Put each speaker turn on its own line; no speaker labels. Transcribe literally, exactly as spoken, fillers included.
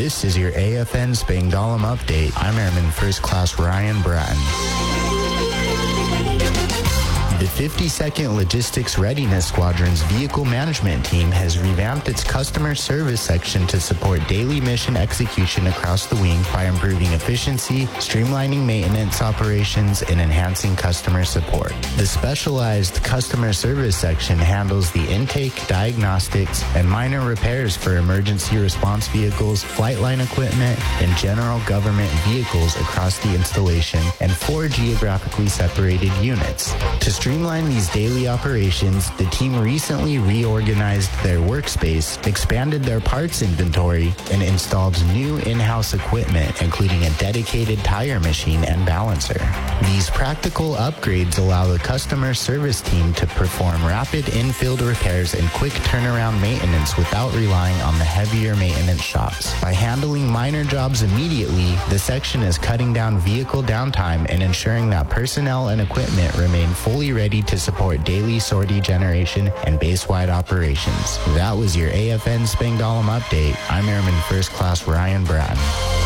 This is your A F N Spangdahlem update. I'm Airman First Class Ryan Bratton. The fifty-second Logistics Readiness Squadron's Vehicle Management Team has revamped its customer service section to support daily mission execution across the wing by improving efficiency, streamlining maintenance operations, and enhancing customer support. The specialized customer service section handles the intake, diagnostics, and minor repairs for emergency response vehicles, flight line equipment, and general government vehicles across the installation and four geographically separated units. To streamline these daily operations, the team recently reorganized their workspace, expanded their parts inventory, and installed new in-house equipment, including a dedicated tire machine and balancer. These practical upgrades allow the customer service team to perform rapid in-field repairs and quick turnaround maintenance without relying on the heavier maintenance shops. By handling minor jobs immediately, the section is cutting down vehicle downtime and ensuring that personnel and equipment remain fully ready to support daily sortie generation and base-wide operations. That was your A F N Spangdahlem update. I'm Airman First Class Ryan Bratton.